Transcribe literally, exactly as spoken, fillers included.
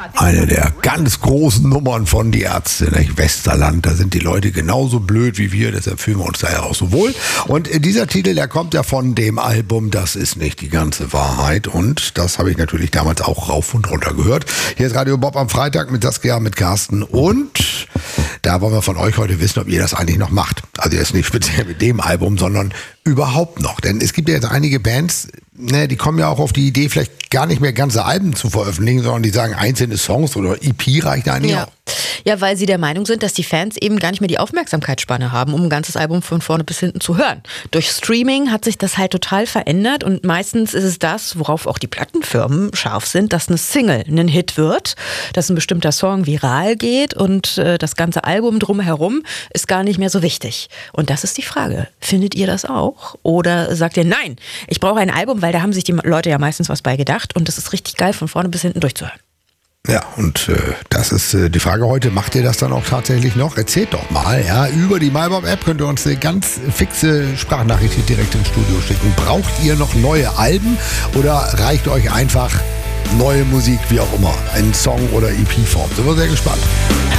eine der ganz großen Nummern von Die Ärzte, nicht? Westerland, da sind die Leute genauso blöd wie wir, deshalb fühlen wir uns da ja auch so wohl. Und dieser Titel, der kommt ja von dem Album Das ist nicht die ganze Wahrheit, und das habe ich natürlich damals auch rauf und runter gehört. Hier ist Radio Bob am Freitag mit Saskia, mit Carsten, und da wollen wir von euch heute wissen, ob ihr das eigentlich noch macht. Also jetzt nicht speziell mit dem Album, sondern überhaupt noch. Denn es gibt ja jetzt einige Bands, ne, die kommen ja auch auf die Idee, vielleicht gar nicht mehr ganze Alben zu veröffentlichen, sondern die sagen, einzelne Songs oder E P reicht eigentlich ja. auch. Ja, weil sie der Meinung sind, dass die Fans eben gar nicht mehr die Aufmerksamkeitsspanne haben, um ein ganzes Album von vorne bis hinten zu hören. Durch Streaming hat sich das halt total verändert, und meistens ist es das, worauf auch die Plattenfirmen scharf sind, dass eine Single ein Hit wird, dass ein bestimmter Song viral geht, und äh, das ganze Album drumherum ist gar nicht mehr so wichtig. Und das ist die Frage. Findet ihr das auch? Oder sagt ihr, nein, ich brauche ein Album, weil da haben sich die Leute ja meistens was bei gedacht, und das ist richtig geil, von vorne bis hinten durchzuhören. Ja, und äh, das ist äh, die Frage heute. Macht ihr das dann auch tatsächlich noch? Erzählt doch mal, ja. Über die MyBob-App könnt ihr uns eine ganz fixe Sprachnachricht hier direkt ins Studio schicken. Braucht ihr noch neue Alben oder reicht euch einfach neue Musik, wie auch immer, ein Song oder E P-Form? Sind wir sehr gespannt.